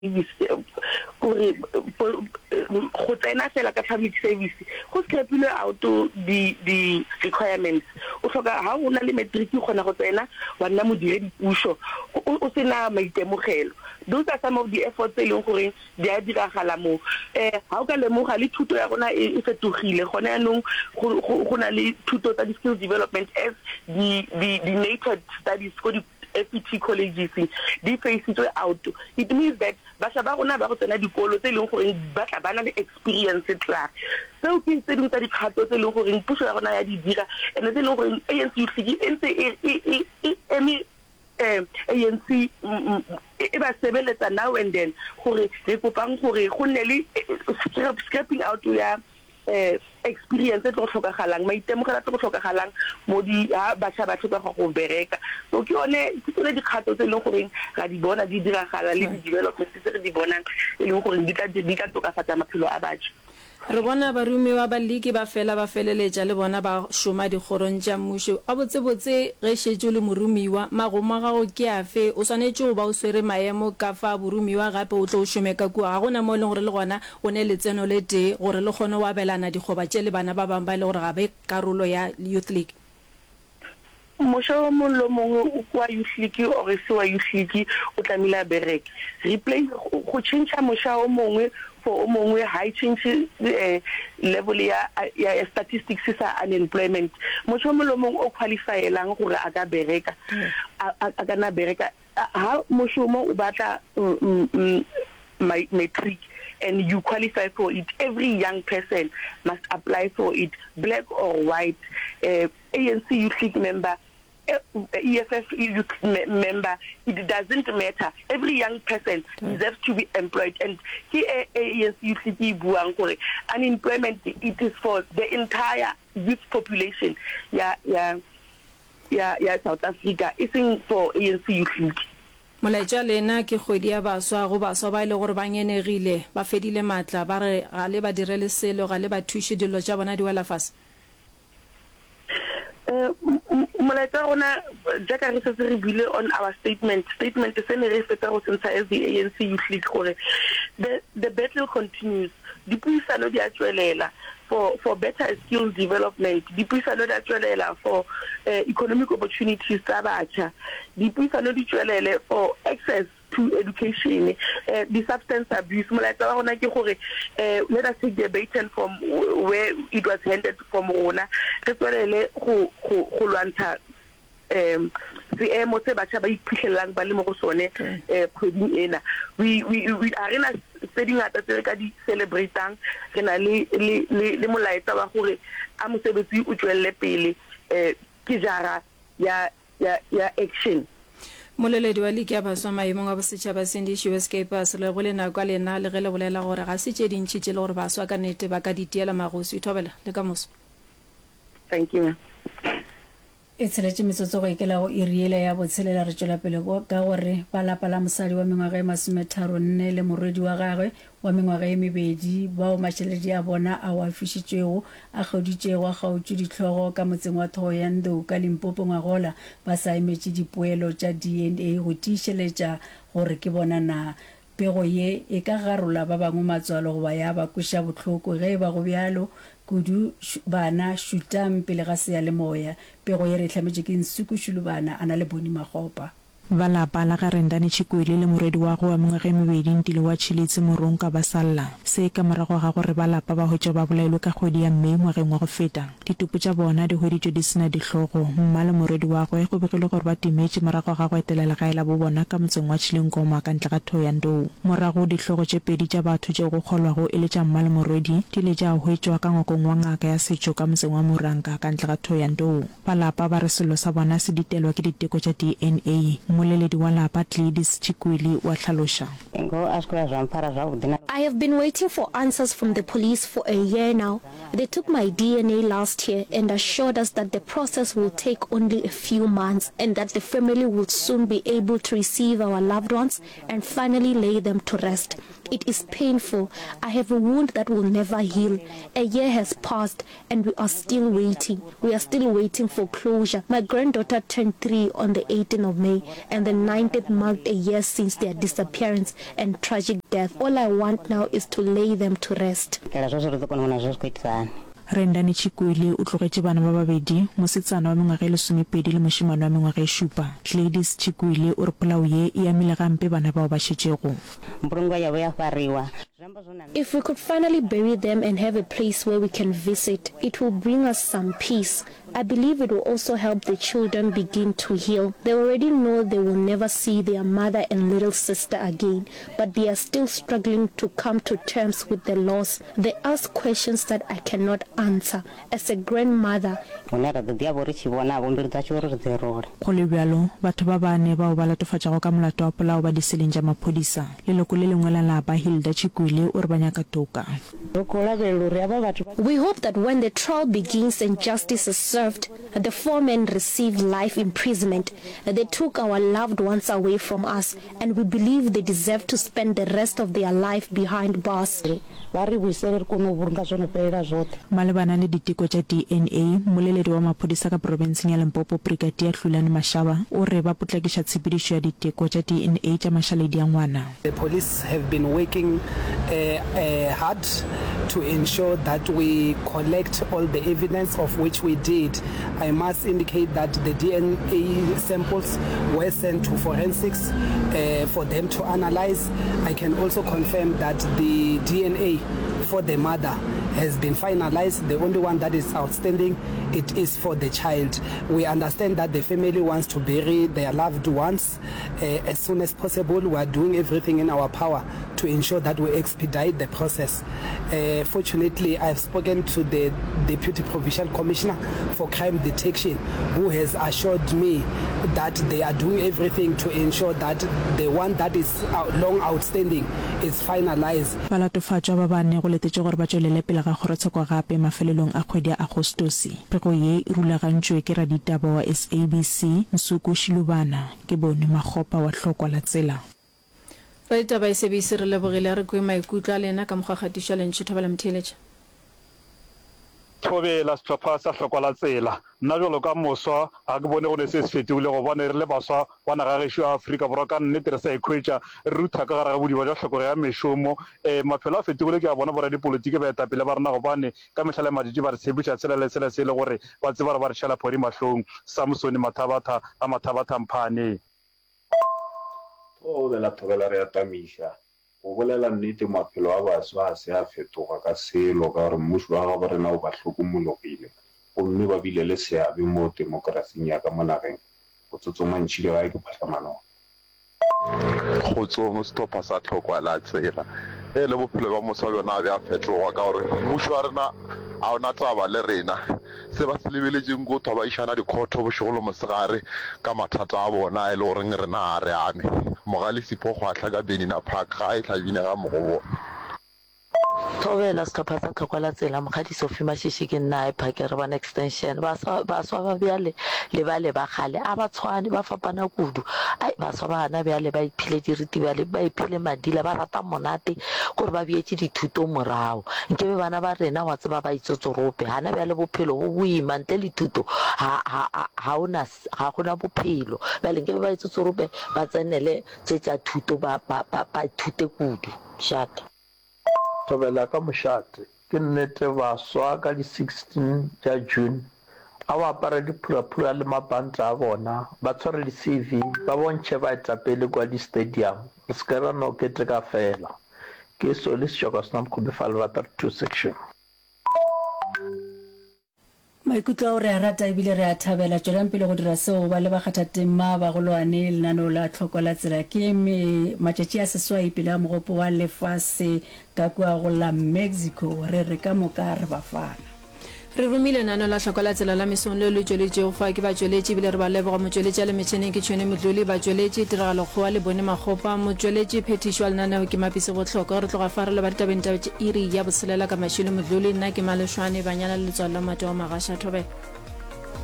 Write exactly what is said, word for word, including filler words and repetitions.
gore go tsena fela ka public service go scrapile out the the requirements o tlhoka ha o na le matric gona go tsena wa nna modiredi puso o sena maitemogelo. Those are some of the efforts e leng gore di a diragala mo eh ha o ka lemoga le thuto ya rona e fetogile gona yanong go na le thuto tsa skill development as the the the nature studies go di F E T colleges di face it out. It means that basha ba rona ba go tsena dikolo tse leng gore ba tla bana le experience tla so ke tse dingwe tsa dikgato tse leng gore puso ya rona ya di dira and tse leng gore A N C e ntse e e emi eh A N C e ba sebeletsa now and then gore re kopang gore go nne le scrapping out ya eh experience tlo tlhokagalang maitemogela tlo tlhokagalang mo di ba tsa ba tlhoka go bereka so ke one ke tsone dikgato tse leng gore ga di bona di diragala le di development tse re di bonang e leng gore di ka di ka tokafatsa maphelo a batho. Re bona barumi wa baliki ba fela ba feleletša le bona ba šoma dikgorong tša mmušo a botsebotse ge šetše le morumiwa magoma gago ke afe o swanetše go ba o swere maemo ka fa borumiwa gape o tlo o šome ka kua ga gona mo e leng gore le gona o ne letseno le tee gore le kgone o abelana dikgoba tše le bana ba bangwe ba le gore ga be karolo ya Youth League. Mosho mo lo mongwe kwa Youth League o re se wa Youth League o tlamile a bereke replace go change mosha o mongwe for o mongwe high change uh, level ya ya statistics sa unemployment mosho mo lo mongwe o qualifyelang gore a ka bereka a ka na bereka ha mosho mo o batla my matric and you qualify for it, every young person must apply for it, black or white, uh, A N C Youth League member, E F F youth member, it doesn't matter. Every young person mm. deserves to be employed. And here A N C Youth League buang kore unemployment, it is for the entire youth population. Yeah, yeah, yeah, yeah, South Africa. It's for A N C Youth League. Molaetša lena ke kgwedi ya baswa go baswa ba ile gore ba ngenegile ba fedile matla ba re ga le ba direle selo ga le ba thuše dilo tša bona di wela fase. eh molaetša rona jaaka re se re bile on our statement statement se ne re fetsa go sentsha as the A N C Youth League gore the the battle continues. Dipuisano di a tswelela for for better skills development, dipuisano di a tswelela for uh, economic opportunities tsa batjha, dipuisano di tswelele for access to education, uh, the substance abuse. Molaetsa wa rona ke gore uh, let us take the baton from where it was handed from rona re tswelele go go go lwantsha um the emo se batjha ba iphitlhelang ba le mo go sone eh kgweding ena we we we are in a setting at the ka di celebrating rena le le le molaetsa wa gore a mosebetsi o tswelle pele eh ke jara ya ya ya action. Moleledi wa League ya baswa maemong a bosetšhaba Sindishiwe Escapers le go lena kwa lena le ge le bolela gore ga se tše dintši tše le gore baswa ka nnete ba ka ditiela magosi thobela le ka moso. Thank you. It's a metsotso go ikela go iriela ya botshelela re tšwela pele go ka gore ba lapa la mosadi wa mengwaga e masometharo nne le morwedi wa gagwe wa mengwaga e mebedi bao matšheledi a bona a wa fišitšwego a kgoditšego a kgaotšwe ditlhogo ka motseng wa Thohoyandou ka Limpopo ngwagola ba sa emetše dipoelo tša D N A go tiišeletša gore ke bona na pego ye e ka garola ba bangwe matswalo go ba ya ba kweša bohloko ge ba go bjalo kudu bana shutang pele ga se ya le moya pego ye re hlametše ke Nsukushulu bana ana le boni magopa ba lapa la ga Rendane Chikwele le moredi wa go wa mengwaga e mebedi ntile wa tšheletse morong ka basalla se ka morago ga gore ba lapa ba hwetša ba bolailwe ka kgwedi ya Mei ngwageng wa go feta ditupo tša bona di hweditšwe di sena dihlogo mma le moredi wa gwe go begile gore ba timetše morago ga go etelela gae la bo bona ka motseng wa Chilenkoma ka ntle ga Thohoyandou morago dihlogo tše pedi tša batho tšeo go kgolwago e le tša mma le moredi di ile tša hwetšwa ka ngwakong wa ngaka ya setšo ka motseng wa Moranka ka ntle ga Thohoyandou ba lapa ba re selo sa bona se ditelwa ke diteko tša D N A moleledi wa lapa Gladys Chikwele wa tlhaloša. I have been waiting for answers from the police for a year now. They took my D N A last year and assured us that the process will take only a few months and that the family will soon be able to receive our loved ones and finally lay them to rest. It is painful. I have a wound that will never heal. A year has passed and we are still waiting. We are still waiting for closure. My granddaughter turned three on the eighteenth of May and the ninetieth marked a year since their disappearance and tragic death. All I want now is to lay them to rest. Rendane Chikwele o tlogetse bana ba babedi mosetsana wa mengwaga e lesomepedi le moshimane wa mengwaga e šupa. Gladys Chikwele o re polao ye e amile gampe bana bao ba šetšego. If we could finally bury them and have a place where we can visit, it will bring us some peace. I believe it will also help the children begin to heal. They already know they will never see their mother and little sister again, but they are still struggling to come to terms with the loss. They ask questions that I cannot answer. As a grandmother, Go le bjalo batho ba bane bao ba latofatšago ka molato wa polao ba diseleng tša maphodisa. Leloko le lengwe la lapa Hilda Chikwele o re ba nyaka toka. we hope that when the trial begins and justice is served, the four men receive life imprisonment. They took our loved ones away from us, and we believe they deserve to spend the rest of their life behind bars. Malebana le diteko tša D N A, moleledi wa maphodisa ka provinseng ya Limpopo Brigadier Hlulane Mashaba o re ba potlakiša tshepedišo ya diteko tša D N A tša mašaledi ya ngwana. The police have been working uh, uh, hard to ensure that we collect all the evidence of which we did. I must indicate that the D N A samples were sent to forensics uh, for them to analyze. I can also confirm that the D N A for the mother has been finalized. The only one that is outstanding, it is for the child. We understand that the family wants to bury their loved ones uh, as soon as possible. We are doing everything in our power to ensure that we expedite the process. Uh, fortunately, I've spoken to the Deputy Provincial Commissioner for Crime Detection, who has assured me that they are doing everything to ensure that the one that is out, long outstanding is finalized. Balatofatšwa ba bane go letetše gore ba tšwelele pele ga kgorotsheko gape mafelelong a kgwedi ya Agostosi. Pego ye e rulagantšwe ke raditaba wa S A B C Nsuku Shilubana ke bone Magopa wa Hlokwa la Tsela. Raditaba ya S A B C re lebogile re kwe maikutlo a lena ka mogagatiša lentšhe Thobela Mtheletša. Thobela sehlopha sa Hlokwa la Tsela. Nna jalo ka moswa ga ke bone go ne se se fetogile go bone re le baswa ba naga gešo ya Afrika Borwa ka nnete re sa ikhwetša re rutha ka gare ga bodiba jwa tlhokego ya mešomo. um maphelo a fetogile ke a bona boradipolotiki ba etapele ba rena gobane ka mehla le maditši ba re tshepiša tsela le tsela se e le gore ba tseba re ba re šhela phodi mahlong. Samsone Mathabatha a Mathabatha Mphane. Thobela Thobela re atamiša go bolela nnete maphelo a baswa a se a fetoga ka selo ka gore mmušo wa gabo rena o ba hlokomologile gomme ba bile le seabe mo temokerasing ya ka mo nageng go tsotsomantšhile gae ke phatlamanong go tsomo setlhopha sa Hlokwa la Tsela e le bophelo ba moswa le yona a be a fetoga ka gore mmušo wa rena a ona taba le rena se ba se lebeletseng ko tho ba išana dikhotho bošegolo mosegare ka mathata a bona e le goreng rena a re ame mogalesipo go atlha ka Benina Park ga e tlhabine ga mogobo. Thobela setlhopha sa Hlokwa la Tsela Mokgadi Sophie Mashishi ke nna e phakere bana extension baswa ba bjale le ba le ba gale a ba tshwane ba fapana kudu ai baswa bana bjale ba iphile diritibaleng ba iphile madila ba rata monate gore ba bietse dithuto morao nkebe bana ba rena wa tseba ba itsotsorope hana bjale bophelo bo boima ntle le thuto ha ha ona ga gona bophelo bjale nkebe ba itsotsorope ba tsenele tsetsa thuto ba ba ba thute kudu shata. Thobela ka mošate ke nnete baswa ka di sixteen tša June a ba apara diphuraphura le mapanta a bona ba tshware di-C V ba bontšhe ba etapele kwa di-stadium re se ke ra nokete ka fela ke sole sešoko sena mokgobefale ba thirty-two section. maikutlo a gore a rata ebile re a thabela tswelang pele go dira seo ba le ba kgathatema bagolwane lenaneo la Hlokwa la Tsela ke matšatši a seswai pele a mogopo wa lefase ka kua go la Mexico re re ka moka re bafana re romile nano la Hlokwa la Tsela la mesong le le tšweletšego fa ke ba tšweletši ebile re ba leboga motšweletši a le metšhineng ke tšhone modloli ba tšweletši tiragalo kgoa le bone Magopa motšweletši phetišo a lenaneo ke Mapise go Hlokwa re tloga fa re le ba ditabeng taba iri ya botshelela ka mašilo modloli nna ke Malešwane banyana le letswalo la Mateo Magasha Thobela.